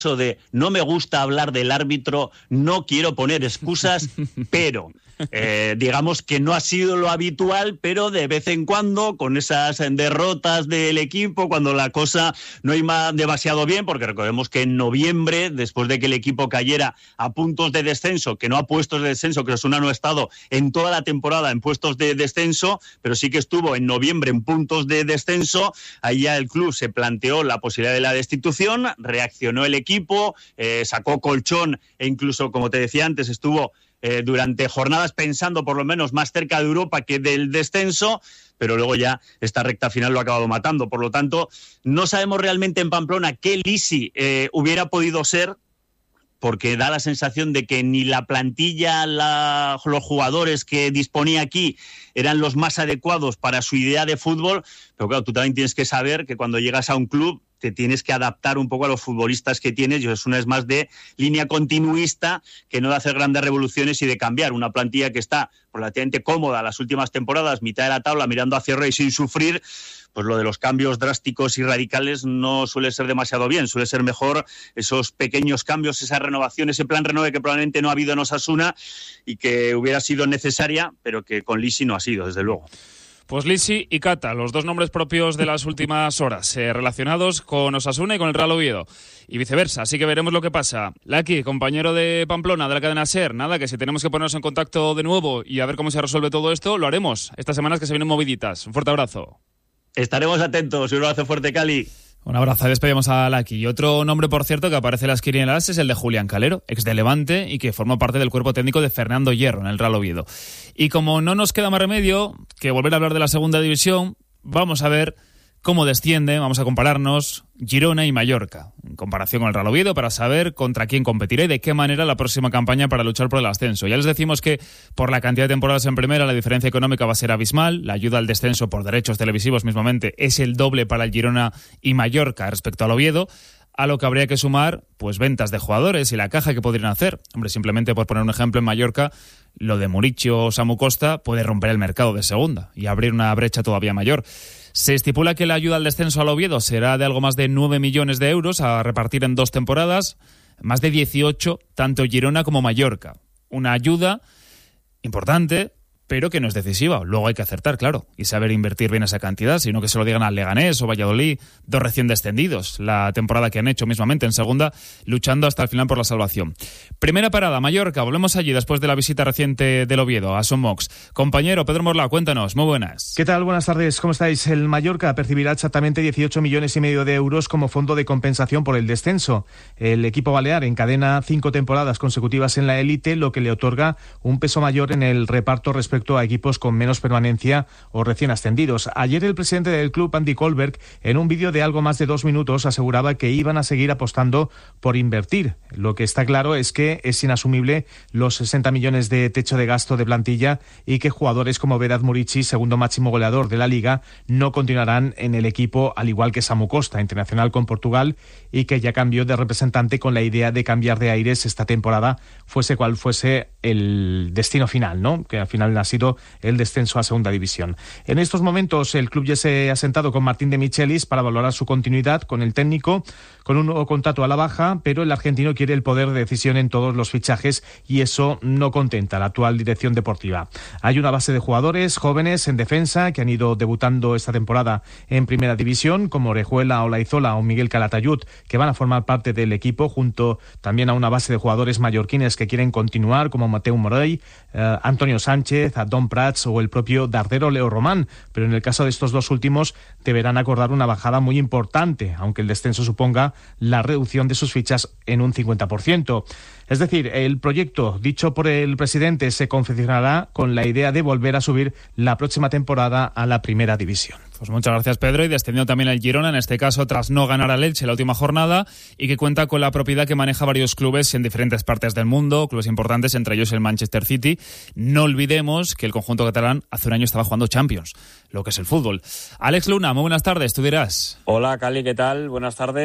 de no me gusta hablar del árbitro, no quiero poner excusas, pero digamos que no ha sido lo habitual, pero de vez en cuando, con esas derrotas del equipo, cuando la cosa no iba demasiado bien, porque recordemos que en noviembre, después de que el equipo cayera a puntos de descenso, que no a puestos de descenso, que Osasuna no ha estado en toda la temporada en puestos de descenso, pero sí que estuvo en noviembre en puntos de descenso, ahí ya el club se planteó la posibilidad de la destitución, reaccionó el equipo, sacó colchón e incluso, como te decía antes, estuvo durante jornadas pensando por lo menos más cerca de Europa que del descenso, pero luego ya esta recta final lo ha acabado matando. Por lo tanto, no sabemos realmente en Pamplona qué Lisi hubiera podido ser, porque da la sensación de que ni la plantilla, los jugadores que disponía aquí eran los más adecuados para su idea de fútbol, pero claro, tú también tienes que saber que cuando llegas a un club te tienes que adaptar un poco a los futbolistas que tienes, y Osasuna es más de línea continuista que no de hacer grandes revoluciones y de cambiar una plantilla que está relativamente cómoda las últimas temporadas, mitad de la tabla, mirando hacia arriba y sin sufrir. Pues lo de los cambios drásticos y radicales no suele ser demasiado bien, suele ser mejor esos pequeños cambios, esa renovación, ese plan renove que probablemente no ha habido en Osasuna y que hubiera sido necesaria, pero que con Lisi no ha sido, desde luego. Pues Lisi y Cata, los dos nombres propios de las últimas horas, relacionados con Osasuna y con el Real Oviedo, y viceversa, así que veremos lo que pasa. Laki, compañero de Pamplona, de la cadena SER, nada, que si tenemos que ponernos en contacto de nuevo y a ver cómo se resuelve todo esto, lo haremos estas semanas que se vienen moviditas. Un fuerte abrazo. Estaremos atentos. Un abrazo fuerte, Cali. Un abrazo, despedimos a Laki. Y otro nombre, por cierto, que aparece en las quinielas es el de Julián Calero, ex de Levante y que forma parte del cuerpo técnico de Fernando Hierro en el Real Oviedo. Y como no nos queda más remedio que volver a hablar de la segunda división, vamos a ver cómo desciende, vamos a compararnos Girona y Mallorca, en comparación con el Real Oviedo, para saber contra quién competirá y de qué manera la próxima campaña para luchar por el ascenso. Ya les decimos que por la cantidad de temporadas en primera la diferencia económica va a ser abismal, la ayuda al descenso por derechos televisivos mismamente es el doble para el Girona y Mallorca respecto al Oviedo, a lo que habría que sumar pues ventas de jugadores y la caja que podrían hacer. Hombre, simplemente por poner un ejemplo, en Mallorca lo de Muricio o Samu Costa puede romper el mercado de segunda y abrir una brecha todavía mayor. Se estipula que la ayuda al descenso al Oviedo será de algo más de 9 millones de euros a repartir en 2 temporadas, más de 18 tanto Girona como Mallorca. Una ayuda importante, pero que no es decisiva. Luego hay que acertar, claro, y saber invertir bien esa cantidad, sino que se lo digan al Leganés o Valladolid, dos recién descendidos, la temporada que han hecho mismamente en segunda, luchando hasta el final por la salvación. Primera parada, Mallorca, volvemos allí después de la visita reciente del Oviedo a Son Mox. Compañero Pedro Morla, cuéntanos, muy buenas. ¿Qué tal? Buenas tardes, ¿cómo estáis? El Mallorca percibirá exactamente 18,5 millones de euros como fondo de compensación por el descenso. El equipo balear encadena 5 temporadas consecutivas en la élite, lo que le otorga un peso mayor en el reparto respecto a equipos con menos permanencia o recién ascendidos. Ayer el presidente del club, Andy Kohlberg, en un vídeo de algo más de 2 minutos aseguraba que iban a seguir apostando por invertir. Lo que está claro es que es inasumible los 60 millones de techo de gasto de plantilla y que jugadores como Vedat Murici, segundo máximo goleador de la Liga, no continuarán en el equipo, al igual que Samu Costa, internacional con Portugal y que ya cambió de representante con la idea de cambiar de aires esta temporada, fuese cual fuese el destino final, ¿no? Que al final ha sido el descenso a segunda división. En estos momentos el club ya se ha sentado con Martín de Michelis para valorar su continuidad con el técnico, con un nuevo contrato a la baja, pero el argentino quiere el poder de decisión en todos los fichajes y eso no contenta a la actual dirección deportiva. Hay una base de jugadores jóvenes en defensa que han ido debutando esta temporada en primera división, como Orejuela, Olaizola o Miguel Calatayud, que van a formar parte del equipo, junto también a una base de jugadores mallorquines que quieren continuar, como Mateu Morey, Antonio Sánchez, Don Prats o el propio Dardero Leo Román, pero en el caso de estos dos últimos deberán acordar una bajada muy importante, aunque el descenso suponga la reducción de sus fichas en un 50%. Es decir, el proyecto dicho por el presidente se confeccionará con la idea de volver a subir la próxima temporada a la primera división. Pues muchas gracias, Pedro, y descendió también el Girona, en este caso tras no ganar al Elche la última jornada y que cuenta con la propiedad que maneja varios clubes en diferentes partes del mundo, clubes importantes, entre ellos el Manchester City. No olvidemos que el conjunto catalán hace un año estaba jugando Champions, lo que es el fútbol. Alex Luna, muy buenas tardes, tú dirás. Hola, Cali, ¿qué tal? Buenas tardes.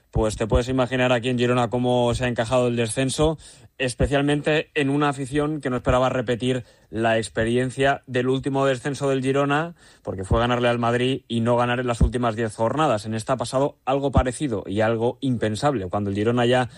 Pues te puedes imaginar aquí en Girona cómo se ha encajado el descenso, especialmente en una afición que no esperaba repetir la experiencia del último descenso del Girona, porque fue ganarle al Madrid y no ganar en las últimas 10 jornadas. En esta ha pasado algo parecido y algo impensable, cuando el Girona ya